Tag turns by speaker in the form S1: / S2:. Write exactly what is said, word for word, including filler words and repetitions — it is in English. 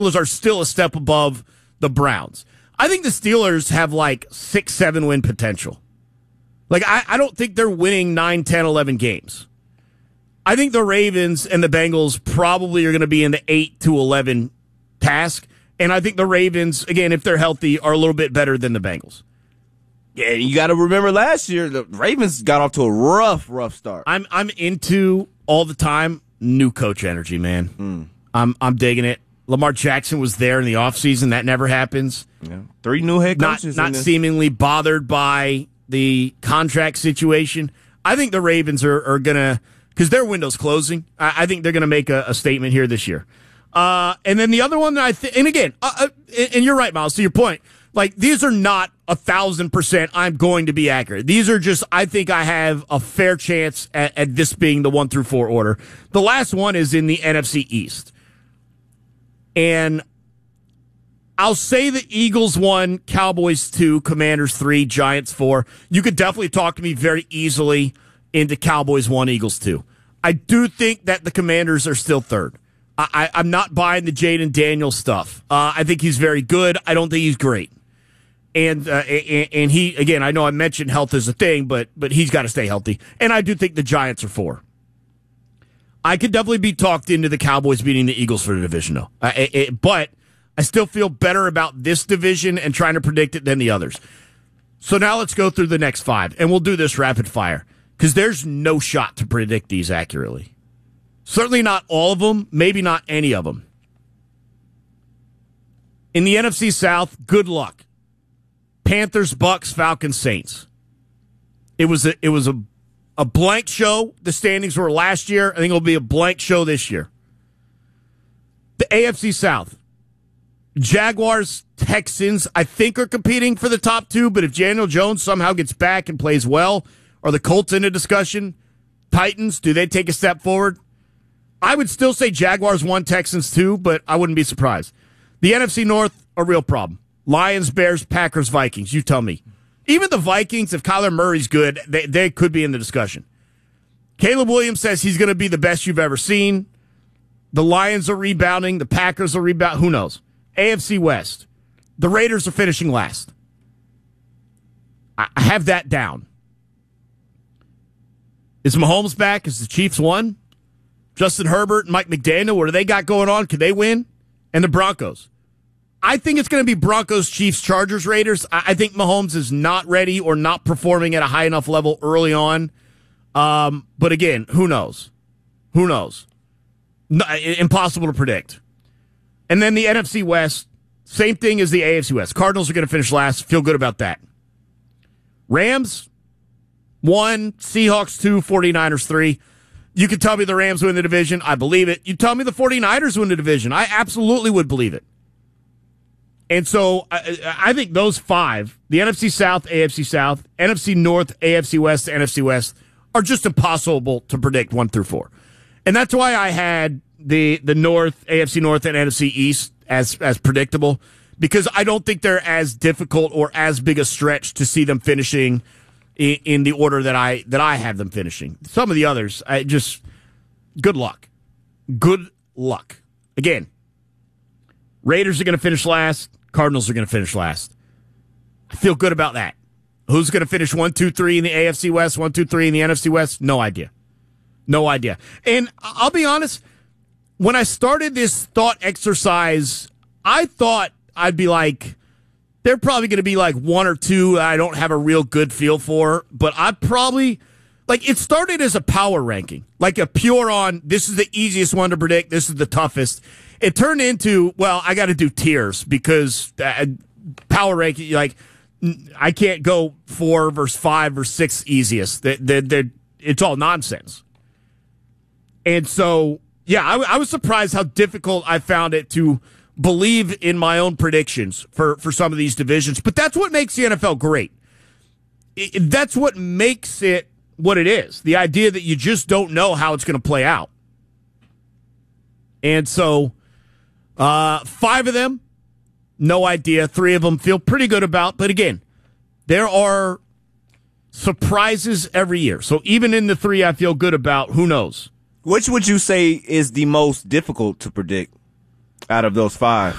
S1: Steelers are still a step above the Browns. I think the Steelers have like six, seven win potential. Like, I, I don't think they're winning nine, ten, eleven games. I think the Ravens and the Bengals probably are going to be in the eight to eleven task. And I think the Ravens, again, if they're healthy, are a little bit better than the Bengals.
S2: Yeah, you got to remember last year, the Ravens got off to a rough, rough start.
S1: I'm I'm into all the time new coach energy, man. Mm. I'm I'm digging it. Lamar Jackson was there in the offseason. That never happens.
S2: Yeah. Three new head coaches.
S1: Not, not seemingly bothered by the contract situation. I think the Ravens are, are going to, because their window's closing, I, I think they're going to make a, a statement here this year. Uh, and then the other one that I think, and again, uh, uh, and you're right, Miles, to your point, like, these are not a thousand percent I'm going to be accurate. These are just, I think I have a fair chance at, at this being the one through four order. The last one is in the N F C East. And I'll say the Eagles one, Cowboys two, Commanders three, Giants four. You could definitely talk to me very easily into Cowboys one, Eagles two. I do think that the Commanders are still third. I, I, I'm not buying the Jaden Daniels stuff. Uh, I think he's very good. I don't think he's great. And, uh, and and he, again, I know I mentioned health is a thing, but but he's got to stay healthy. And I do think the Giants are four. I could definitely be talked into the Cowboys beating the Eagles for the division, though. Uh, it, it, but I still feel better about this division and trying to predict it than the others. So now let's go through the next five, and we'll do this rapid fire, because there's no shot to predict these accurately. Certainly not all of them, maybe not any of them. In the N F C South, good luck. Panthers, Bucks, Falcons, Saints. It was a, it was a, a blank show. The standings were last year. I think it'll be a blank show this year. The A F C South. Jaguars, Texans, I think are competing for the top two, but if Daniel Jones somehow gets back and plays well, are the Colts in a discussion? Titans, do they take a step forward? I would still say Jaguars one, Texans two, but I wouldn't be surprised. The N F C North, a real problem. Lions, Bears, Packers, Vikings. You tell me. Even the Vikings, if Kyler Murray's good, they, they could be in the discussion. Caleb Williams says he's going to be the best you've ever seen. The Lions are rebounding. The Packers are rebounding. Who knows? A F C West. The Raiders are finishing last. I have that down. Is Mahomes back? Is the Chiefs won? Justin Herbert and Mike McDaniel, what do they got going on? Could they win? And the Broncos. I think it's going to be Broncos, Chiefs, Chargers, Raiders. I think Mahomes is not ready or not performing at a high enough level early on. Um, but again, who knows? Who knows? No, impossible to predict. And then the N F C West, same thing as the A F C West. Cardinals are going to finish last. Feel good about that. Rams, one. Seahawks, two. 49ers, three. You can tell me the Rams win the division. I believe it. You tell me the 49ers win the division. I absolutely would believe it. And so I, I think those five, the N F C South, A F C South, N F C North, A F C West, N F C West, are just impossible to predict one through four. And that's why I had the the North, A F C North, and N F C East as as predictable, because I don't think they're as difficult or as big a stretch to see them finishing in, in the order that I that I have them finishing. Some of the others, I just good luck. Good luck. Again, Raiders are going to finish last. Cardinals are going to finish last. I feel good about that. Who's going to finish one, two, three in the A F C West, one, two, three in the N F C West? No idea. No idea. And I'll be honest, when I started this thought exercise, I thought I'd be like, they're probably going to be like one or two I don't have a real good feel for, but I probably, like, it started as a power ranking, like a pure on, this is the easiest one to predict, this is the toughest. It turned into, well, I got to do tiers because uh, power ranking, like, I can't go four versus five versus six easiest. They, they, they're, it's all nonsense. And so, yeah, I, I was surprised how difficult I found it to believe in my own predictions for, for some of these divisions. But that's what makes the N F L great. It, that's what makes it what it is. The idea that you just don't know how it's going to play out. And so, uh, five of them, no idea. Three of them feel pretty good about. But again, there are surprises every year. So even in the three I feel good about, who knows?
S2: Which would you say is the most difficult to predict? out of those five.